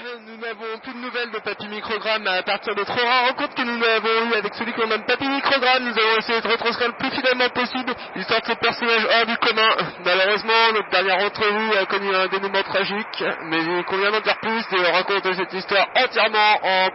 Nous n'avons plus de nouvelles de Papy Microgramme à partir des trop rares rencontres que nous avons eues avec celui qu'on nomme Papy Microgramme. Nous avons essayé de retranscrire le plus fidèlement possible l'histoire de ce personnage hors du commun. Malheureusement, notre dernière entrevue a connu un dénouement tragique, mais il convient d'en dire plus et on raconte cette histoire entièrement en